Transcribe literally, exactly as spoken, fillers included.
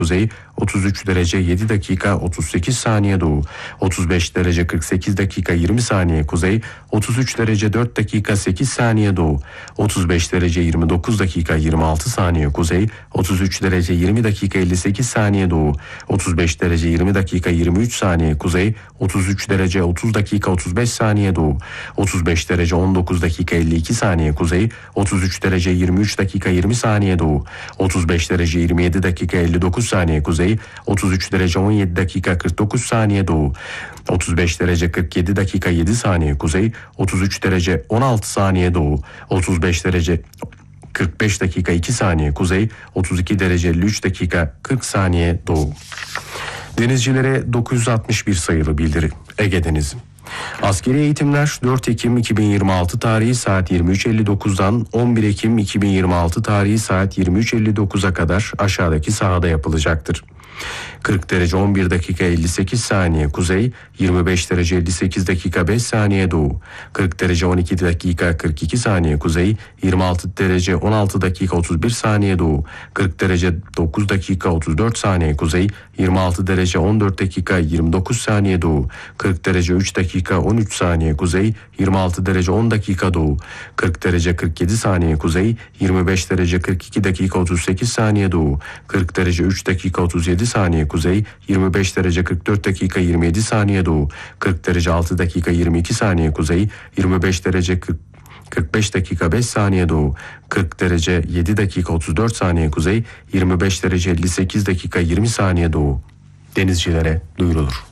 kuzey, otuz üç derece yedi dakika otuz sekiz saniye doğu, otuz beş derece kırk sekiz dakika yirmi saniye kuzey, otuz üç derece dört dakika sekiz saniye doğu, otuz beş derece yirmi dokuz dakika yirmi altı saniye kuzey, otuz üç derece yirmi dakika elli sekiz saniye doğu, otuz beş derece yirmi dakika yirmi üç saniye kuzey, otuz üç derece otuz dakika otuz beş saniye doğu, otuz beş derece on dokuz dakika elli iki saniye kuzey, otuz üç derece yirmi üç dakika yirmi saniye doğu, otuz beş derece yirmi yedi dakika elli dokuz saniye kuzey, otuz üç derece on yedi dakika kırk dokuz saniye doğu, otuz beş derece kırk yedi dakika yedi saniye kuzey, otuz üç derece on altı saniye doğu, otuz beş derece kırk beş dakika iki saniye kuzey, otuz iki derece elli üç dakika kırk saniye doğu. Denizcilere dokuz yüz altmış bir sayılı bildiri. Ege Denizi. Askeri eğitimler dört Ekim iki bin yirmi altı tarihi saat yirmi üç elli dokuzdan on bir Ekim iki bin yirmi altı tarihi saat yirmi üç elli dokuza kadar aşağıdaki sahada yapılacaktır. kırk derece on bir dakika elli sekiz saniye kuzey, yirmi beş derece elli sekiz dakika beş saniye doğu, kırk derece on iki dakika kırk iki saniye kuzey, yirmi altı derece on altı dakika otuz bir saniye doğu, kırk derece dokuz dakika otuz dört saniye kuzey, yirmi altı derece on dört dakika yirmi dokuz saniye doğu, kırk derece üç dakika on üç saniye kuzey, yirmi altı derece on dakika doğu, kırk derece kırk yedi saniye kuzey, yirmi beş derece kırk iki dakika otuz sekiz saniye doğu, kırk derece üç dakika otuz yedi saniye kuzey, yirmi beş derece kırk dört dakika yirmi yedi saniye doğu, kırk derece altı dakika yirmi iki saniye kuzey, yirmi beş derece kırk beş dakika beş saniye doğu, kırk derece yedi dakika otuz dört saniye kuzey, yirmi beş derece elli sekiz dakika yirmi saniye doğu. Denizcilere duyurulur.